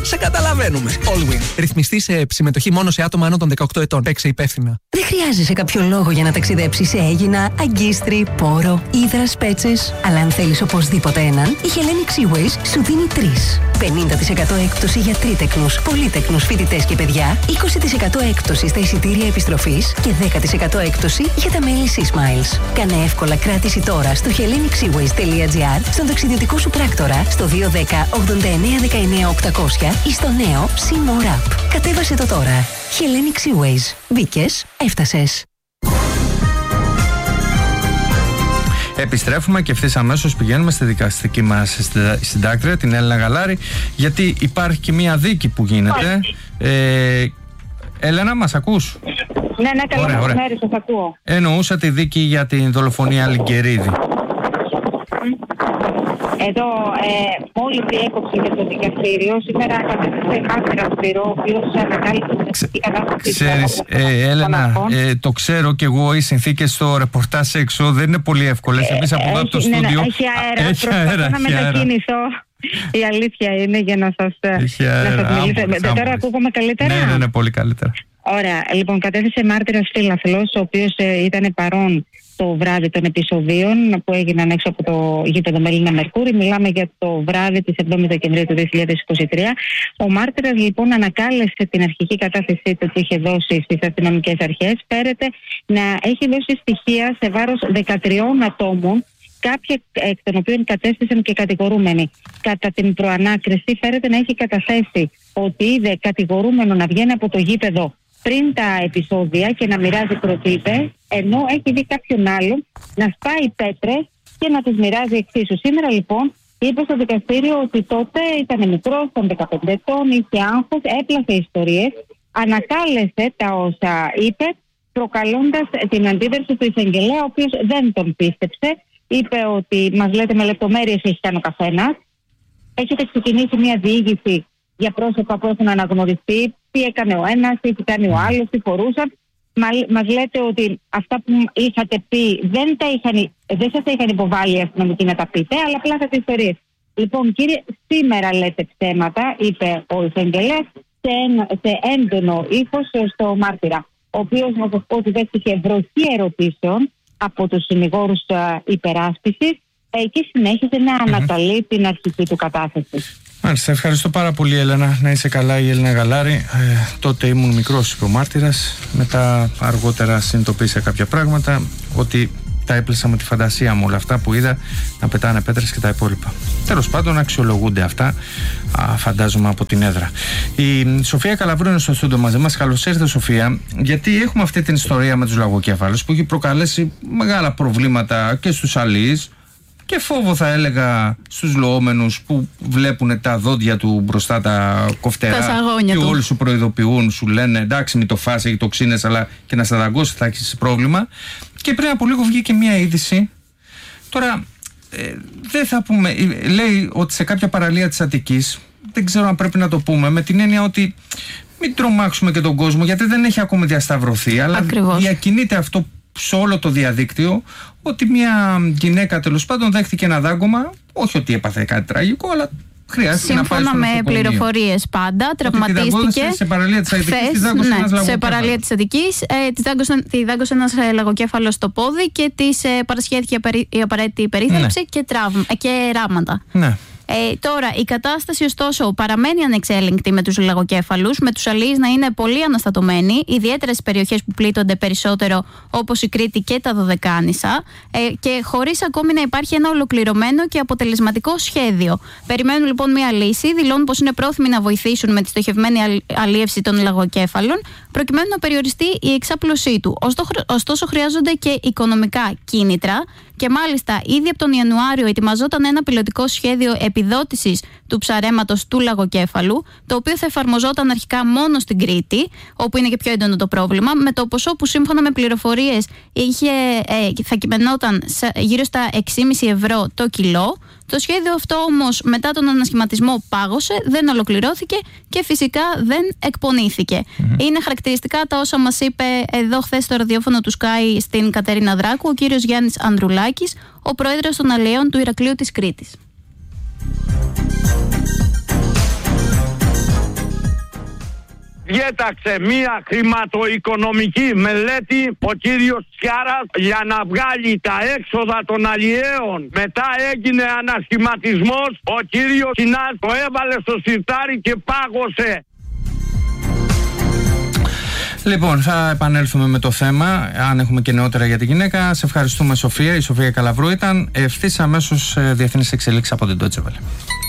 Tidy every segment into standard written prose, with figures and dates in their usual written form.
σε καταλαβαίνουμε. Allwyn. Ρυθμιστή σε συμμετοχή μόνο σε άτομα άνω των 18 ετών. Παίξε υπεύθυνα. Δεν χρειάζεσαι κάποιο λόγο για να ταξιδέψεις σε Αίγινα, Αγκίστρι, Πόρο, Ύδρας, Πέτσες. Αλλά αν θέλεις οπωσδήποτε έναν, η Hellenic Seaways σου δίνει 3. 50% έκπτωση για τρίτεκνους, πολύτεκνους φοιτητές και παιδιά, 20% έκπτωση στα εισιτήρια επιστροφής και 10% έκπτωση για τα μέλη Seasmiles. Κάνε εύκολα κράτηση τώρα στο hellenicseaways.gr, στον ταξιδιωτικό σου πράκτορα, στο 210 89 19 800 ή στο νέο SeaMore App. Κατέβασε το τώρα. Hellenic Seaways. Μπήκες, έφτασες. Επιστρέφουμε και ευθύς αμέσως πηγαίνουμε στη δικαστική μας συντάκτρια, την Έλενα Γαλάρη, γιατί υπάρχει και μία δίκη που γίνεται. Έλενα, μας ακούς? Ναι, καλά μεσημέρι, σας ακούω. Εννοούσα τη δίκη για την δολοφονία Λιγκερίδη. Εδώ μόλις διέκοψε και το δικαστήριο, σήμερα κατέθεσε μάρτυρα Σπυρό, ο οποίος ανακάλυψε την κατάσταση. Ξέρεις, Έλενα, το ξέρω κι εγώ, οι συνθήκες στο ρεπορτάζ έξω δεν είναι πολύ εύκολες. Εμείς από εδώ από το στούντιο. Έχει αέρα, προσπαθώ να μετακινηθώ. Η αλήθεια είναι, για να σας μιλήσω. Τώρα ακούγομαι καλύτερα? Ναι, πολύ καλύτερα. Ωραία. Λοιπόν, κατέθεσε μάρτυρας φίλαθλος, ο οποίος ήταν παρόν το βράδυ των επεισοδίων που έγιναν έξω από το γήπεδο Μελίνα Μερκούρη. Μιλάμε για το βράδυ της 7ης Δεκεμβρίου του 2023. Ο μάρτυρας λοιπόν ανακάλεσε την αρχική κατάθεσή του που είχε δώσει στις αστυνομικές αρχές. Φέρεται να έχει δώσει στοιχεία σε βάρος 13 ατόμων, κάποιοι εκ των οποίων κατέστησαν και κατηγορούμενοι. Κατά την προανάκριση φέρεται να έχει καταθέσει ότι είδε κατηγορούμενο να βγαίνει από το γήπεδο πριν τα επεισόδια και να μοιράζει κροτίδες, ενώ έχει δει κάποιον άλλον να σπάει πέτρες και να τις μοιράζει εξίσου. Σήμερα λοιπόν είπε στο δικαστήριο ότι τότε ήταν μικρός, ήταν 15 ετών, είχε άγχος, έπλασε ιστορίες, ανακάλεσε τα όσα είπε, προκαλώντας την αντίδραση του εισαγγελέα, ο οποίος δεν τον πίστεψε. Είπε ότι μας λέτε με λεπτομέρειες έχει κάνει ο καθένας. Έχετε ξεκινήσει μια διήγηση για πρόσωπα που έχουν αναγνωριστεί, τι έκανε ο ένας, τι κάνει ο άλλος, τι φορούσαν. Μας λέτε ότι αυτά που είχατε πει δεν σας τα είχαν υποβάλει οι αστυνομικοί να τα πείτε, αλλά απλά θα τις ιστορίες. Λοιπόν, κύριε, σήμερα λέτε ψέματα, είπε ο εισαγγελέας σε έντονο ύφος στο μάρτυρα, ο οποίος, να σας πω ότι δέχτηκε βροχή ερωτήσεων από τους συνηγόρους υπεράσπισης και συνέχισε να ανακαλεί την αρχική του κατάθεση. Μάλιστα, ευχαριστώ πάρα πολύ, Έλενα. Να είσαι καλά, η Έλενα Γαλάρη. Τότε ήμουν μικρός υπομάρτυρας. Μετά αργότερα συνειδητοποίησα κάποια πράγματα, ότι τα έπλεσα με τη φαντασία μου όλα αυτά που είδα να πετάνε πέτρες και τα υπόλοιπα. Τέλος πάντων, αξιολογούνται αυτά, φαντάζομαι, από την έδρα. Η Σοφία Καλαβρού είναι στο στούντιο μαζί μας. Καλώς ήρθατε, Σοφία, γιατί έχουμε αυτή την ιστορία με τους λαγοκέφαλους που έχει προκαλέσει μεγάλα προβλήματα και στους αλείς και φόβο, θα έλεγα, στους λοόμενους που βλέπουν τα δόντια του μπροστά τα κοφτερά και όλοι σου προειδοποιούν, σου λένε εντάξει μην το φας, έχει τοξίνες, αλλά και να στα δαγκώσει θα έχεις πρόβλημα. Και πριν από λίγο βγήκε μια είδηση. Τώρα δεν θα πούμε, λέει ότι σε κάποια παραλία της Αττικής, δεν ξέρω αν πρέπει να το πούμε, με την έννοια ότι μην τρομάξουμε και τον κόσμο, γιατί δεν έχει ακόμη διασταυρωθεί, αλλά διακινείται αυτό σε όλο το διαδίκτυο, ότι μια γυναίκα τέλος πάντων δέχτηκε ένα δάγκωμα, όχι ότι έπαθε κάτι τραγικό, αλλά χρειάζεται να πάει στο νοσοκομείο. Σύμφωνα με πληροφορίες πάντα, τραυματίστηκε. Σε παραλία της Αττικής, σε παραλία της Αττικής, τη δάγκωσε ένας λαγοκέφαλος στο πόδι και της παρασχέθηκε η απαραίτητη περίθαλψη και ράματα. Ναι. Τώρα, η κατάσταση ωστόσο παραμένει ανεξέλεγκτη με τους λαγοκέφαλους, με τους αλείς να είναι πολύ αναστατωμένοι, ιδιαίτερα στις περιοχές που πλήττονται περισσότερο, όπως η Κρήτη και τα Δωδεκάνησα, και χωρίς ακόμη να υπάρχει ένα ολοκληρωμένο και αποτελεσματικό σχέδιο. Περιμένουν λοιπόν μια λύση, δηλώνουν πως είναι πρόθυμοι να βοηθήσουν με τη στοχευμένη αλίευση των λαγοκέφαλων, προκειμένου να περιοριστεί η εξάπλωσή του. Ωστόσο, χρειάζονται και οικονομικά κίνητρα. Και μάλιστα, ήδη από τον Ιανουάριο ετοιμαζόταν ένα πιλωτικό σχέδιο επιδότησης του ψαρέματος του λαγοκέφαλου, το οποίο θα εφαρμοζόταν αρχικά μόνο στην Κρήτη, όπου είναι και πιο έντονο το πρόβλημα, με το ποσό που σύμφωνα με πληροφορίες θα κειμενόταν γύρω στα 6,5 ευρώ το κιλό. Το σχέδιο αυτό όμως μετά τον ανασχηματισμό πάγωσε, δεν ολοκληρώθηκε και φυσικά δεν εκπονήθηκε. Είναι χαρακτηριστικά τα όσα μας είπε εδώ χθες στο ραδιόφωνο του Sky στην Κατερίνα Δράκου ο κύριος Γιάννης Ανδρουλάκης, ο πρόεδρος των αλλιέων του Ηρακλείου της Κρήτης. διέταξε μία χρηματοοικονομική μελέτη ο κύριος Τσιάρας για να βγάλει τα έξοδα των αλλιέων. Μετά έγινε ανασχηματισμός, ο κύριος Κινάς το έβαλε στο σιρτάρι και πάγωσε. Λοιπόν, θα επανέλθουμε με το θέμα, αν έχουμε και νεότερα για τη γυναίκα. Σε ευχαριστούμε, Σοφία. Η Σοφία Καλαβρού ήταν. Ευθύς αμέσως διεθνείς εξελίξεις από την Deutsche Welle.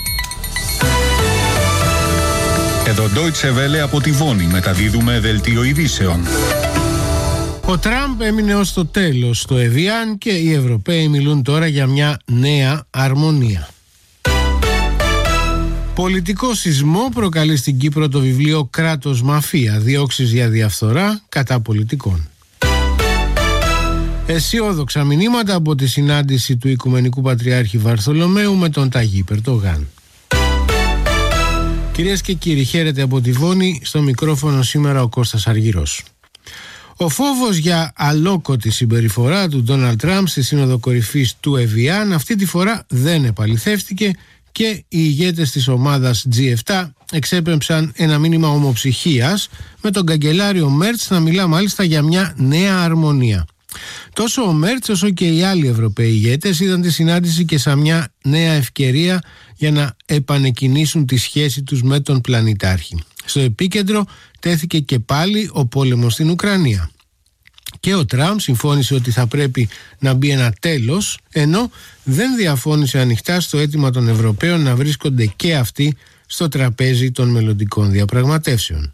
Εδώ Deutsche Welle από τη Βόνη μεταδίδουμε δελτίο ειδήσεων. Ο Τραμπ έμεινε ως το τέλος στο Εβιάν και οι Ευρωπαίοι μιλούν τώρα για μια νέα αρμονία. Πολιτικό σεισμό προκαλεί στην Κύπρο το βιβλίο «Κράτος Μαφία. Διώξεις για διαφθορά κατά πολιτικών». Αισιόδοξα μηνύματα από τη συνάντηση του Οικουμενικού Πατριάρχη Βαρθολομαίου με τον Ταγί Ερντογάν. Κυρίες και κύριοι, χαίρετε από τη Βόνη, στο μικρόφωνο σήμερα ο Κώστας Αργυρός. Ο φόβος για αλόκοτη συμπεριφορά του Ντόναλντ Τραμπ στη Σύνοδο Κορυφής του Εβιάν αυτή τη φορά δεν επαληθεύτηκε και οι ηγέτες της ομάδας G7 εξέπεμψαν ένα μήνυμα ομοψυχίας με τον καγκελάριο Μέρτς να μιλά μάλιστα για μια νέα αρμονία. Τόσο ο Μέρτς όσο και οι άλλοι Ευρωπαίοι ηγέτες είδαν τη συνάντηση και σαν μια νέα ευκαιρία για να επανεκκινήσουν τη σχέση τους με τον πλανητάρχη. Στο επίκεντρο τέθηκε και πάλι ο πόλεμος στην Ουκρανία. Και ο Τραμπ συμφώνησε ότι θα πρέπει να μπει ένα τέλος, ενώ δεν διαφώνησε ανοιχτά στο αίτημα των Ευρωπαίων να βρίσκονται και αυτοί στο τραπέζι των μελλοντικών διαπραγματεύσεων.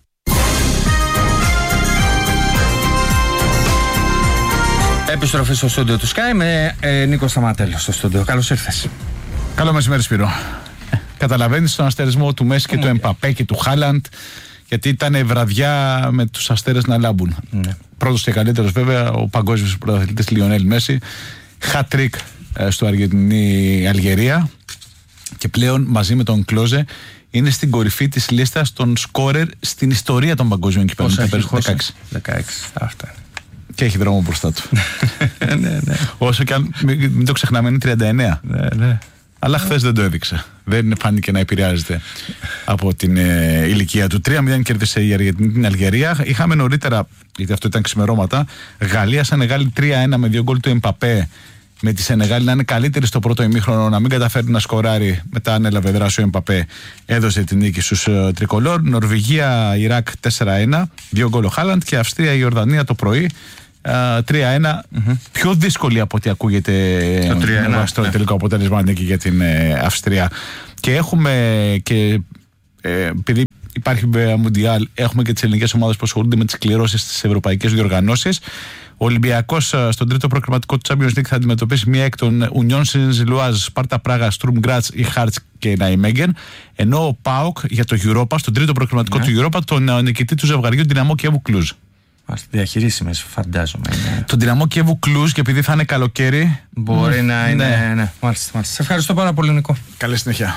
Επιστροφή στο στούντιο του Sky με Νίκο Σταματέλο στο στούντιο. Καλώς ήρθες. Καλό μεσημέρι, Σπύρο. Καταλαβαίνεις τον αστερισμό του Μέση και του Εμπαπέ και του Χάλαντ, γιατί ήταν βραδιά με τους αστέρες να λάμπουν. Πρώτος και καλύτερος βέβαια ο παγκόσμιος πρωταθλητής Λιονέλ Μέση, hat-trick στο Αργεντινή-Αλγερία και πλέον μαζί με τον Κλόζε είναι στην κορυφή της λίστας των σκόρερ στην ιστορία των παγκόσμιων κυπέλλων. 16. Αυτά. Και έχει δρόμο μπροστά του. Ναι. Όσο και αν μην το ξεχνάμε, είναι 39. Ναι. Αλλά χθες δεν το έδειξε. Δεν φάνηκε να επηρεάζεται από την ηλικία του. 3-0 κέρδισε η Αργεντινή την Αλγερία. Είχαμε νωρίτερα, γιατί αυτό ήταν ξημερώματα, Γαλλία-Σενεγάλη 3-1 με 2 γκολ του Εμπαπέ. Με τη Σενεγάλη να είναι καλύτερη στο πρώτο ημίχρονο, να μην καταφέρει να σκοράρει. Μετά ανέλαβε δράση ο Εμπαπέ, έδωσε την νίκη στους τρικολόρ. Νορβηγία-Ιράκ 4-1, 2 γκολ ο Χάλαντ. Και Αυστρία-Ιορδανία το πρωί 3-1. Πιο δύσκολη από ό,τι ακούγεται στο τελικό αποτέλεσμα νίκη για την Αυστρία. Και έχουμε και επειδή υπάρχει Μουντιάλ, έχουμε και τις ελληνικές ομάδες που ασχολούνται με τις κληρώσεις στις ευρωπαϊκές διοργανώσεις. Ο Ολυμπιακός στον τρίτο προκριματικό του Champions League θα αντιμετωπίσει μία εκ των Union Saint-Gilloise, Σπάρτα Πράγα, Στρουμ Γκράτς ή Χάρτς και Ναϊμέγγεν. Ενώ ο ΠΑΟΚ για το Europa, στον τρίτο προκριματικό του Europa, τον νικητή του ζευγαριού Δυναμό Κιέβου Κλουζ. Διαχειρίσιμες, φαντάζομαι. Τον Δυναμό Κιέβου Κλουζ, και επειδή θα είναι καλοκαίρι. Μπορεί να είναι. Ναι. Μάλιστα. Σε ευχαριστώ πάρα πολύ, Νικό. Καλή συνέχεια.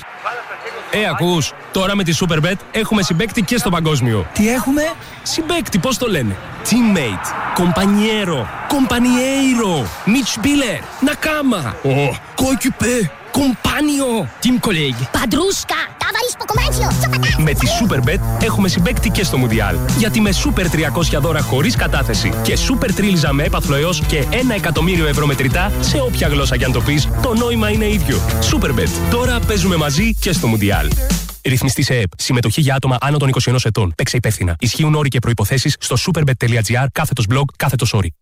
Ακούς, τώρα με τη Superbet έχουμε συμπαίκτη και στο παγκόσμιο. Τι έχουμε? Συμπαίκτη, πώς το λένε? Teammate, compañero, compañeiro, Mitspieler, Nakama, coéquipier, compagno, team colleague, Παντρούσκα, ταβαρίσκο κομμάτσιο, Με τη Superbet έχουμε συμπαίκτη και στο Μουντιάλ. Γιατί με Super 300 δώρα χωρίς κατάθεση και Super Τρίλιζα με έπαθλο έως και 1 εκατομμύριο ευρώ μετρητά, σε όποια γλώσσα κι αν το πεις, το νόημα είναι ίδιο. Superbet. Τώρα παίζουμε μαζί και στο Μουντιάλ. Ρυθμιστή σε ΕΕΠ. Συμμετοχή για άτομα άνω των 21 ετών. Παίξε υπεύθυνα. Ισχύουν όροι και προϋποθέσεις στο superbet.gr/blog/όροι.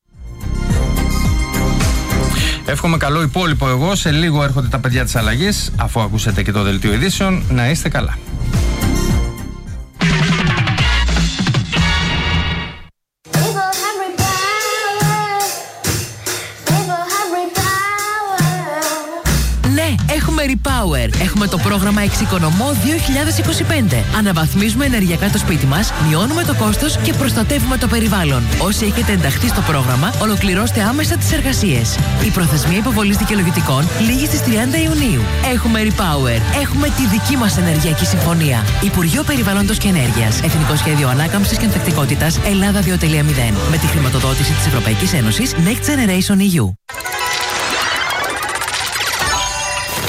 Εύχομαι καλό υπόλοιπο εγώ. Σε λίγο έρχονται τα παιδιά της αλλαγής. Αφού ακούσετε και το δελτίο ειδήσεων, να είστε καλά. Έχουμε Repower. Έχουμε το πρόγραμμα Εξοικονομώ 2025. Αναβαθμίζουμε ενεργειακά το σπίτι μας, μειώνουμε το κόστος και προστατεύουμε το περιβάλλον. Όσοι έχετε ενταχθεί στο πρόγραμμα, ολοκληρώστε άμεσα τις εργασίες. Η προθεσμία υποβολής δικαιολογητικών λήγει στις 30 Ιουνίου. Έχουμε Repower. Έχουμε τη δική μας ενεργειακή συμφωνία. Υπουργείο Περιβάλλοντος και Ενέργειας. Εθνικό Σχέδιο Ανάκαμψης και Ανθεκτικότητας Ελλάδα 2.0. Με τη χρηματοδότηση της Ευρωπαϊκής Ένωσης Next Generation EU.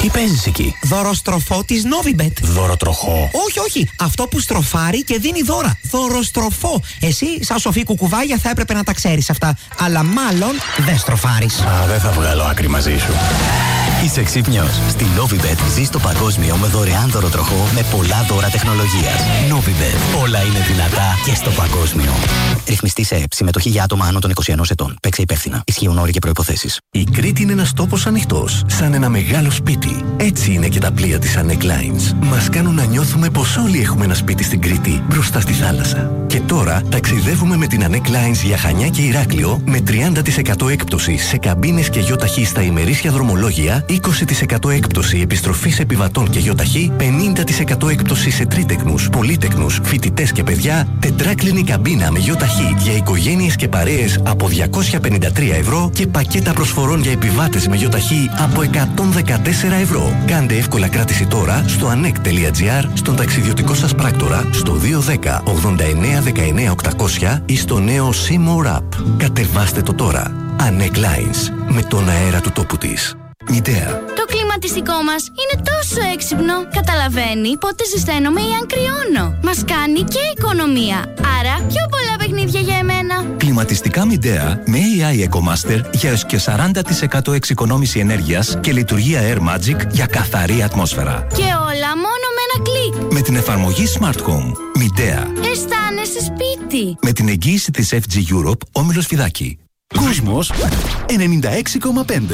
Τι παίζεις εκεί? Δωροστροφό της Novibet. Δωροτροχό. Όχι. Αυτό που στροφάρει και δίνει δώρα. Δωροστροφό. Εσύ, σαν σοφή κουκουβάγια, θα έπρεπε να τα ξέρεις αυτά. Αλλά μάλλον δεν στροφάρεις. Δεν θα βγάλω άκρη μαζί σου. Είσαι ξύπνιος. Στη Novibet ζεις το παγκόσμιο με δωρεάν δωροτροχό με πολλά δώρα τεχνολογίας. Novibet. Όλα είναι δυνατά και στο παγκόσμιο. Ρυθμιστή σε ΕΕΠ. Συμμετοχή για άτομα άνω των 21 ετών. Παίξε υπεύθυνα. Ισχύουν όροι και προϋποθέσεις. Η Κρήτη είναι ένας τόπος ανοιχτός, σαν ένα μεγάλο σπίτι. Έτσι είναι και τα πλοία της Anek Lines. Μας κάνουν να νιώθουμε πως όλοι έχουμε ένα σπίτι στην Κρήτη, μπροστά στη θάλασσα. Και τώρα ταξιδεύουμε με την Anek Lines για Χανιά και Ηράκλειο με 30% έκπτωση σε καμπίνες και γιοταχή στα ημερήσια δρομολόγια, 20% έκπτωση επιστροφής επιβατών και γιοταχή, 50% έκπτωση σε τρίτεκνους, πολύτεκνους, φοιτητές και παιδιά, τετράκλινη καμπίνα με γιοταχή για οικογένειες και παρέες από 253 ευρώ και πακέτα προσφορών για επιβάτες με γιοταχή από 114 ευρώ. Κάντε εύκολα κράτηση τώρα στο anek.gr, στον ταξιδιωτικό σας πράκτορα, στο 210 89 19 800 ή στο νέο Seymour App. Κατεβάστε το τώρα. Anek Lines, με τον αέρα του τόπου της. Μητέα. Το κλιματιστικό μας είναι τόσο έξυπνο. Καταλαβαίνει πότε ζεσταίνομαι ή αν κρυώνω. Μας κάνει και οικονομία. Άρα πιο πολλά παιχνίδια για εμένα. Κλιματιστικά Midea με AI EcoMaster για έως και 40% εξοικονόμηση ενέργειας και λειτουργία Air Magic για καθαρή ατμόσφαιρα. Και όλα μόνο με ένα κλικ. Με την εφαρμογή Smart Home. Midea. Αισθάνεσαι σπίτι. Με την εγγύηση της FG Europe, Όμιλος Φιδάκη. Κόσμος 96,5.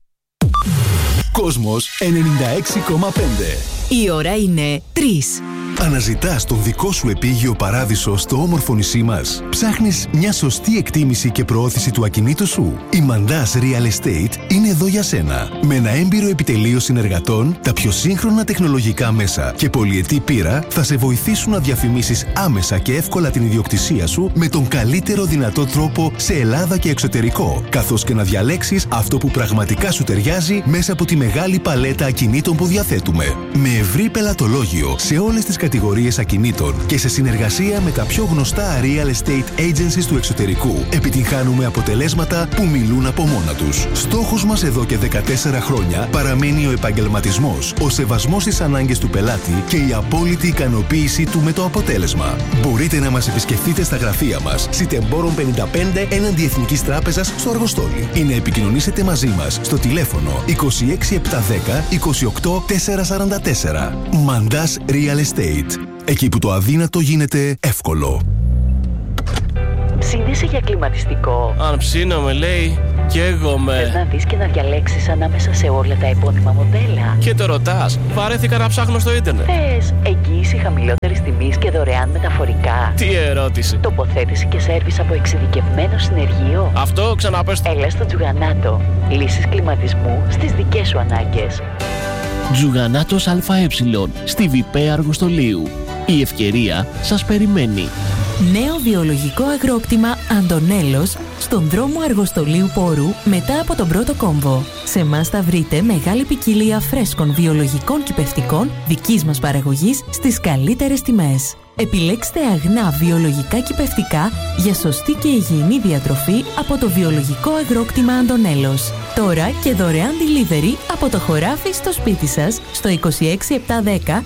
Κόσμος 96,5. Η ώρα είναι 3. Αναζητάς τον δικό σου επίγειο παράδεισο στο όμορφο νησί μας. Ψάχνεις μια σωστή εκτίμηση και προώθηση του ακινήτου σου. Η Mandas Real Estate είναι εδώ για σένα. Με ένα έμπειρο επιτελείο συνεργατών, τα πιο σύγχρονα τεχνολογικά μέσα και πολυετή πείρα θα σε βοηθήσουν να διαφημίσεις άμεσα και εύκολα την ιδιοκτησία σου με τον καλύτερο δυνατό τρόπο σε Ελλάδα και εξωτερικό, καθώς και να διαλέξεις αυτό που πραγματικά σου ταιριάζει μέσα από τη μεγάλη παλέτα ακινήτων που διαθέτουμε. Με ευρύ πελατολόγιο σε όλες τις κατηγορίες ακινήτων και σε συνεργασία με τα πιο γνωστά real estate agencies του εξωτερικού, επιτυγχάνουμε αποτελέσματα που μιλούν από μόνα τους. Στόχος μας εδώ και 14 χρόνια παραμένει ο επαγγελματισμός, ο σεβασμός στις ανάγκες του πελάτη και η απόλυτη ικανοποίησή του με το αποτέλεσμα. Μπορείτε να μας επισκεφτείτε στα γραφεία μας, Σιτεμπόρων 55 έναντι Εθνικής Τράπεζας στο Αργοστόλι, ή να επικοινωνήσετε μαζί μας στο τηλέφωνο 26710 28 444. Mandas Real Estate. Εκεί που το αδύνατο γίνεται εύκολο. Ψήνεσαι για κλιματιστικό? Αν ψήνομαι, λέει, καίγομαι. Θες να δεις και να διαλέξεις ανάμεσα σε όλα τα επώνυμα μοντέλα? Και το ρωτάς, βαρέθηκα να ψάχνω στο ίντερνετ. Θες εγγύηση χαμηλότερης τιμής και δωρεάν μεταφορικά? Τι ερώτηση. Τοποθέτηση και σέρβις από εξειδικευμένο συνεργείο? Αυτό ξαναπες. Έλα στο Τζουγανάτο. Λύσεις κλιματισμού στις δικές σου ανάγκες. Τζουγανάτος ΑΕ στη ΒΠ Αργοστολίου. Η ευκαιρία σας περιμένει. Νέο βιολογικό αγρόκτημα Αντωνέλος στον δρόμο Αργοστολίου Πόρου μετά από τον πρώτο κόμβο. Σε εμάς θα βρείτε μεγάλη ποικιλία φρέσκων βιολογικών κυπευτικών δικής μας παραγωγής στις καλύτερες τιμές. Επιλέξτε αγνά βιολογικά κυπευτικά για σωστή και υγιεινή διατροφή από το βιολογικό αγρόκτημα Αντωνέλος. Τώρα και δωρεάν delivery από το χωράφι στο σπίτι σας στο 26710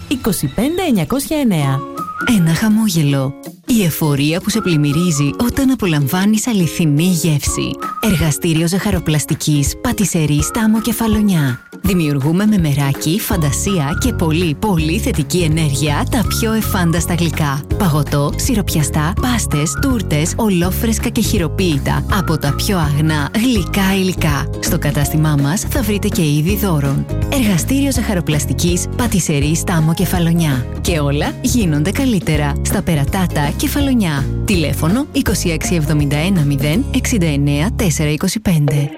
25909. Ένα χαμόγελο. Η εφορία που σε πλημμυρίζει όταν απολαμβάνεις αληθινή γεύση. Εργαστήριο ζαχαροπλαστικής Πατισερή Στάμο Κεφαλονιά. Δημιουργούμε με μεράκι, φαντασία και πολύ θετική ενέργεια τα πιο εφάνταστα γλυκά. Παγωτό, σιροπιαστά, πάστες, τούρτες, ολόφρεσκα και χειροποίητα από τα πιο αγνά γλυκά υλικά. Στο κατάστημά μας θα βρείτε και είδη δώρων. Εργαστήριο ζαχαροπλαστικής Πατισερή Στάμο Κεφαλονιά. Και όλα γίνονται καλύτερα στα Περατάτα Κεφαλονιά. Τηλέφωνο 26710 69 425.